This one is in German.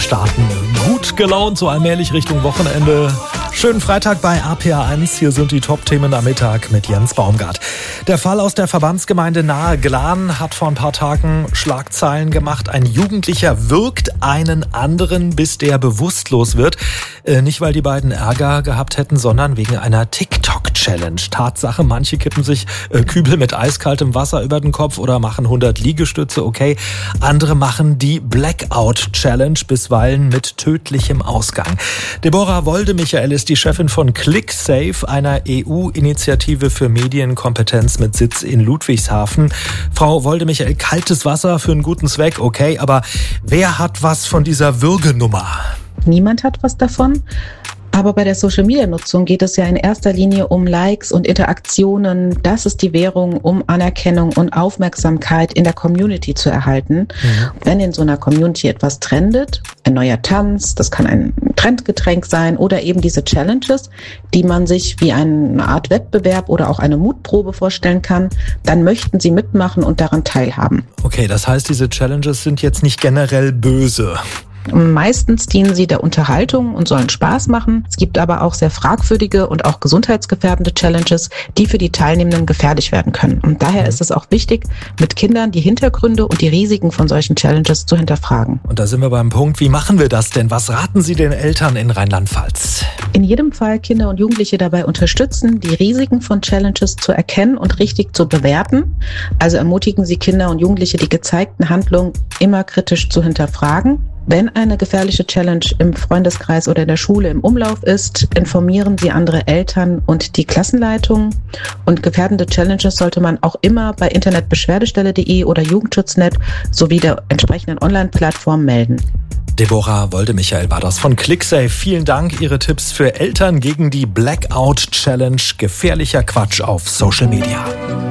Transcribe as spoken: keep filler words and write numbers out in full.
starten gut gelaunt, so allmählich Richtung Wochenende. Schönen Freitag bei A P A eins. Hier sind die Top-Themen am Mittag mit Jens Baumgart. Der Fall aus der Verbandsgemeinde Nahe Glan hat vor ein paar Tagen Schlagzeilen gemacht. Ein Jugendlicher würgt einen anderen, bis der bewusstlos wird. Äh, nicht, weil die beiden Ärger gehabt hätten, sondern wegen einer TikTok-Challenge. Tatsache, manche kippen sich äh, Kübel mit eiskaltem Wasser über den Kopf oder machen hundert Liegestütze, okay. Andere machen die Blackout-Challenge, bisweilen mit tödlichem Ausgang. Deborah Woldemichael ist die Chefin von ClickSafe, einer E U-Initiative für Medienkompetenz mit Sitz in Ludwigshafen. Frau Woldemichael, kaltes Wasser für einen guten Zweck, okay, aber wer hat was von dieser Würgenummer? Niemand hat was davon. Aber bei der Social-Media-Nutzung geht es ja in erster Linie um Likes und Interaktionen. Das ist die Währung, um Anerkennung und Aufmerksamkeit in der Community zu erhalten. Mhm. Wenn in so einer Community etwas trendet, ein neuer Tanz, das kann ein Trendgetränk sein oder eben diese Challenges, die man sich wie eine Art Wettbewerb oder auch eine Mutprobe vorstellen kann, dann möchten sie mitmachen und daran teilhaben. Okay, das heißt, diese Challenges sind jetzt nicht generell böse. Meistens dienen sie der Unterhaltung und sollen Spaß machen. Es gibt aber auch sehr fragwürdige und auch gesundheitsgefährdende Challenges, die für die Teilnehmenden gefährlich werden können. Und daher ist es auch wichtig, mit Kindern die Hintergründe und die Risiken von solchen Challenges zu hinterfragen. Und da sind wir beim Punkt, wie machen wir das denn? Was raten Sie den Eltern in Rheinland-Pfalz? In jedem Fall Kinder und Jugendliche dabei unterstützen, die Risiken von Challenges zu erkennen und richtig zu bewerten. Also ermutigen Sie Kinder und Jugendliche, die gezeigten Handlungen immer kritisch zu hinterfragen. Wenn eine gefährliche Challenge im Freundeskreis oder in der Schule im Umlauf ist, informieren Sie andere Eltern und die Klassenleitung. Und gefährdende Challenges sollte man auch immer bei internetbeschwerdestelle punkt de oder Jugendschutznet sowie der entsprechenden Online-Plattform melden. Deborah Woldemichael war das von ClickSafe. Vielen Dank. Ihre Tipps für Eltern gegen die Blackout-Challenge. Gefährlicher Quatsch auf Social Media.